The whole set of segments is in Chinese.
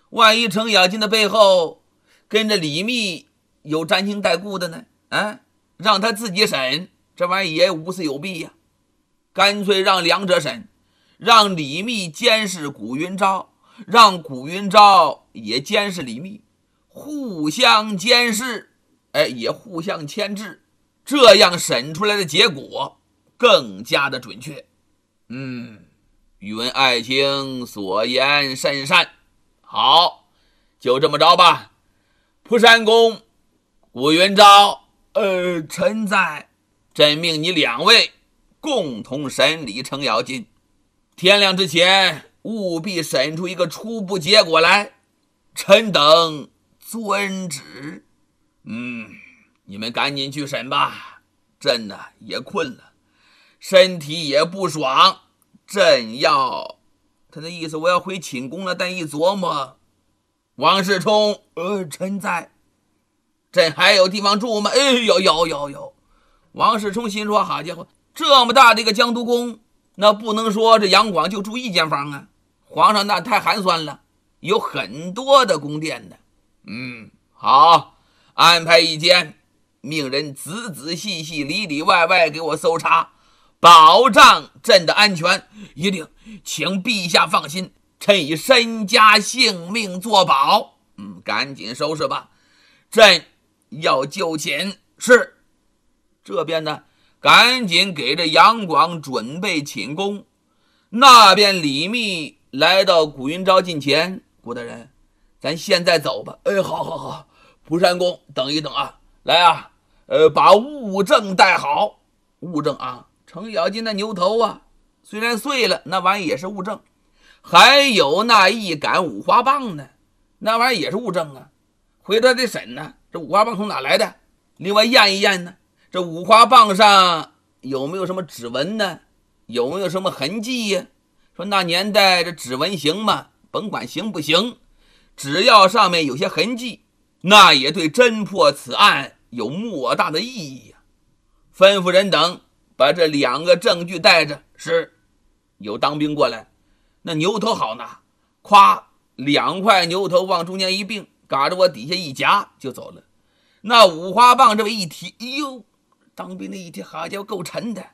万一程咬金的背后跟着李密有沾亲带故的呢？让他自己审，这玩意也无事有弊呀。干脆让两者审，让李密监视古云昭，让古云昭也监视李密，互相监视，也互相牵制，这样审出来的结果更加的准确。宇文爱卿所言甚善，好，就这么着吧。蒲山公、古云昭，臣在，朕命你两位共同审理程咬金，天亮之前务必审出一个初步结果来，臣等遵旨。你们赶紧去审吧，朕呢也困了，身体也不爽，朕要，他的意思我要回寝宫了，但一琢磨，王世充，臣在，朕还有地方住吗？有。王世充心说，好家伙，这么大的一个江都宫，那不能说这杨广就住一间房啊，皇上那太寒酸了，有很多的宫殿的。好，安排一间，命人仔仔细细里里外外给我搜查，保障朕的安全。一定，请陛下放心，臣以身家性命作保。赶紧收拾吧，朕要就寝。是。这边呢，赶紧给这杨广准备寝宫。那边李密来到古云昭近前，古大人，咱现在走吧。好，蒲山公，等一等啊，来啊，把物证带好。物证啊，程咬金的牛头啊，虽然碎了，那玩意也是物证。还有那一杆五花棒呢，那玩意也是物证啊。回头得审呢，这五花棒从哪来的？另外验一验呢，这五花棒上有没有什么指纹呢？有没有什么痕迹呀？说那年代这指纹行吗？甭管行不行，只要上面有些痕迹，那也对侦破此案有莫大的意义呀。吩咐人等把这两个证据带着。是。有当兵过来，那牛头好拿，夸2块牛头往中间一并，嘎着我底下一夹就走了。那五花棒这么一提，当兵的一提，好家伙够沉的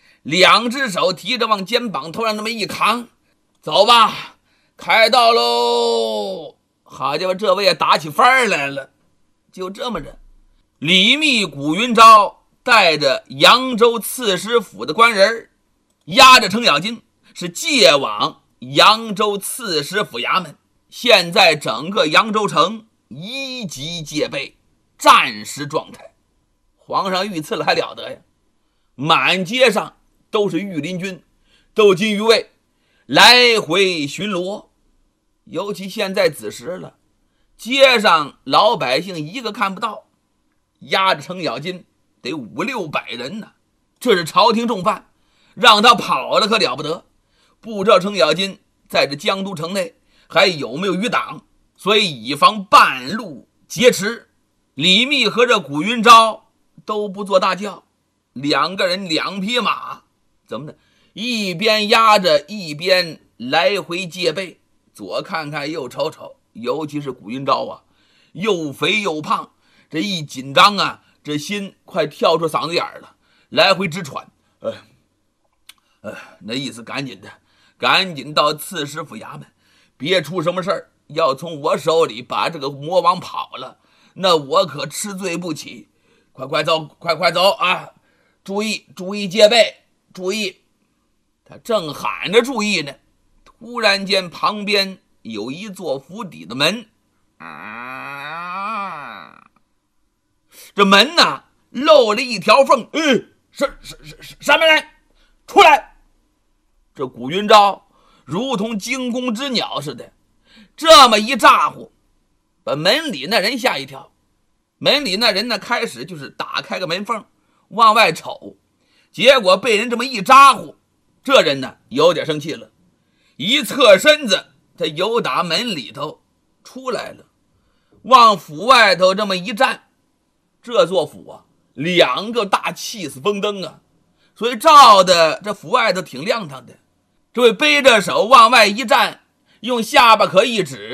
，2只手提着往肩膀头上那么一扛，走吧，开道喽。好家伙，这位也打起翻来了。就这么着，李密、古云昭带着扬州刺史府的官人，押着程咬金是借往扬州刺史府衙门。现在整个扬州城一级戒备，战时状态。皇上御赐了还了得呀，满街上都是御林军，都禁御卫来回巡逻。尤其现在子时了，街上老百姓一个看不到，押着程咬金得500-600人呢。这是朝廷重犯，让他跑了可了不得。不知道程咬金在这江都城内还有没有余党，所以以防半路劫持，李密和这古云昭都不坐大轿，2个人2匹马，怎么的，一边压着一边来回戒备，左看看右瞅瞅。尤其是古云昭啊，又肥又胖，这一紧张啊，这心快跳出嗓子眼了，来回直喘。那意思赶紧到刺史府衙门，别出什么事儿，要从我手里把这个魔王跑了，那我可吃罪不起。快走啊！注意戒备，注意！他正喊着注意呢，突然间旁边有一座府邸的门，这门呢漏了一条缝，什么人出来？这古云昭如同惊弓之鸟似的，这么一咋呼，把门里那人吓一跳。门里那人呢，开始就是打开个门缝往外瞅，结果被人这么一咋呼，这人呢有点生气了，一侧身子，他由打门里头出来了，往府外头这么一站。这座府啊，2个大气死风灯啊，所以照的这府外头挺亮堂的。这位背着手往外一站，用下巴壳一指，